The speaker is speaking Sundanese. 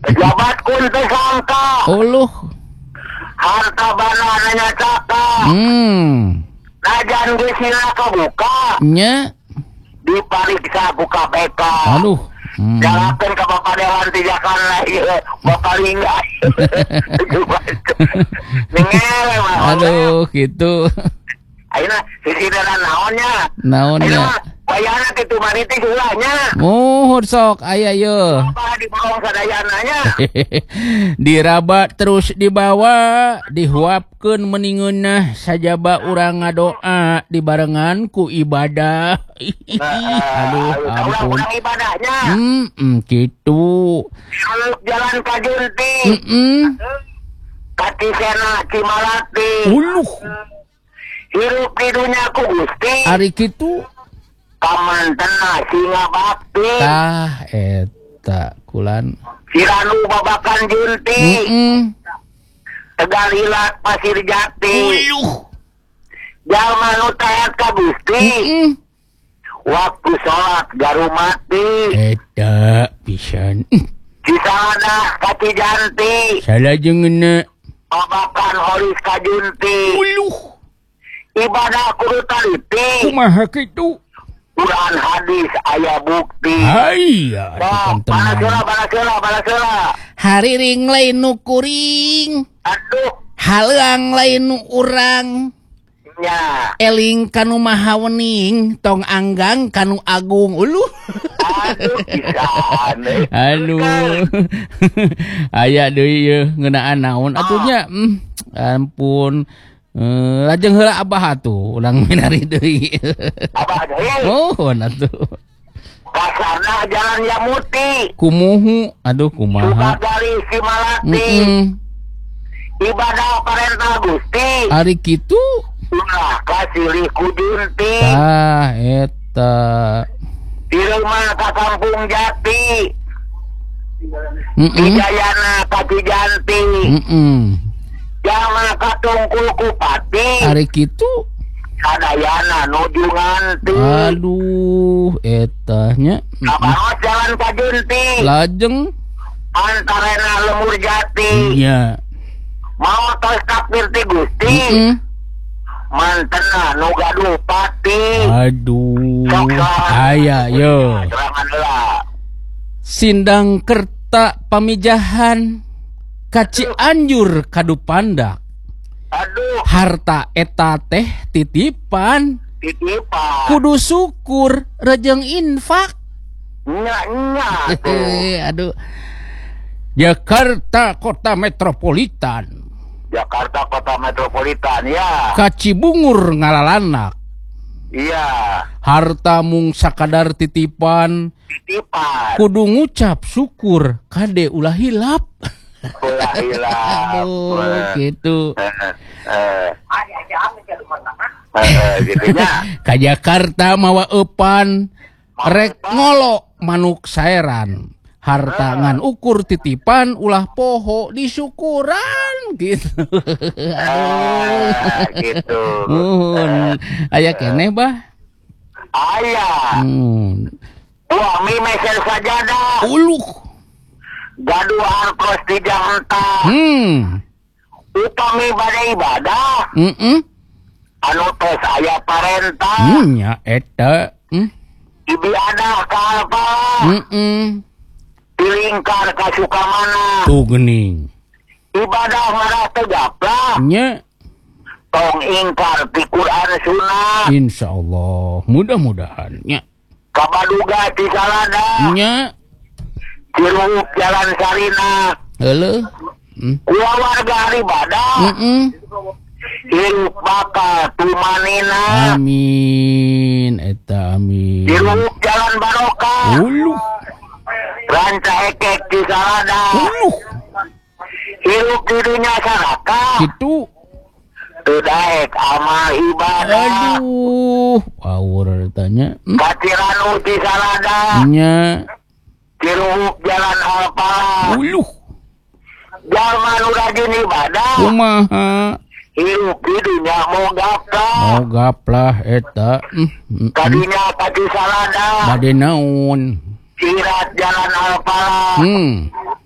Jabat kun teu sangka. Uluh. Harta bana nanya caka. Najan geus sila kabuka. Nya. Dipariksa ku KPK. Aduh. Jalakeun ka Bapak Dewan Tijakan ieu Bapak Lingga. Ningele mah. Aduh, gitu. Ayeuna sisideran naonnya? Naonnya? Bayana kitu maritik ulahnya. Muhur sok aya ye. Apa diborong sadayananya? Dirabat terus dibawa, dihuapkeun meningeunna sajaba urang ngadoa dibarengan ku ibadah. Aduh, ampun. Urang ibadahnya. Gitu. Jalan ka Junti. Katisena Cimalati. Uluh. Hirup di dunia ku Gusti. Ari kitu Pamantena singa bakti. tah eta kulan. Siranu babakan Junti. Tegalilat Pasir Jati. Uluh. Jalma nu taat ka Gusti. Waktu sholat garu mati. Eta pisan. Cisalada ka Cijanti. Salajengeuna. Babakan Holis ka Junti. Uluh. Ibadah kudu taliti. Kumaha kitu? Quran hadis aya bukti. Hayya, balasela. hariring lain nu kuring, Aduh, haleang lain nu urang, nya. eling kanu maha wening, tong anggang kanu agung. Uluh. Aduh, pisan. Aduh. Aya deui ye ngeunaan naon atunya. Ampun. Lajeng heula abah atuh ulang minari deui. Abah deui. Mohon atuh. Kasarna jalan Yamuti. Kumuhu, aduh kumaha. Sukagali Simalati. Ibadah perintah Gusti. Ari kitu. Ulah kasilih ku Junti. Tah eta. Di rumah ka Kampung Jati. Di Jayana ka Cijanti. Jalma ka Tungkul Kupati. Ari kitu. Sadayana nuju nganti. Aduh, eta nya. Kabaros jalan ka Junti. Lajeng Antarena Lemur Jati. nya. Mau tos takdir ti Gusti. Mantena nu gaduh pati. Aduh. Aya yo. Serangan heula. Sindang kerta pamijahan kaci anjur kadu pandak. Aduh, Harta eta teh titipan. titipan. Kudu syukur rejeng infak. Nya tuh. Aduh. Jakarta kota metropolitan. Jakarta kota metropolitan ya. Kacibungur ngalalanak. Iya. Harta mung sakadar titipan. Titipan. Kudu ngucap syukur kade ulah hilap. Ulah hilap. Aduh, gitu. Gitunya. Ka Jakarta mawa eupan rek ngolo manuk saeran. Harta ngan ukur titipan ulah poho disyukuran gitu. Gitu. Aya keneh bah. Aya. Wah, mi meser sajadah. Uluh. Gaduh arkos di Jakarta. Upami bade ibadah. Anu tos aya parentah. Nya eta. Ibadah ka apa? Dilingkar ka Sukamana. Tuh geuning. Ibadah marah tegaplah. Nya. Tong ingkar ti Quran Sunnah. Insyaallah mudah-mudahan nya. Kabaduga ti Salada. Nya. Cirup Jalan Sarina. Heuleum. Kula warga ibadah. Hirup bakal tumanina. Amin eta amin. Hirup Jalan Barokah. Uluh. Ranca ekek di Salada. Hirup di dunia saraka. Kitu. Tudaek amal ibadah. Aduh, awur tanya. Kaciranu di Salada. Nya. Cirup Jalan Alpala. Uluh. Jalma nu rajin ibadah. Kumaha? Hirup di dunia mogaplah. Mogaplah eta. Kadinya kaki Salada. Bade naon? Sirat Jalan Alpala.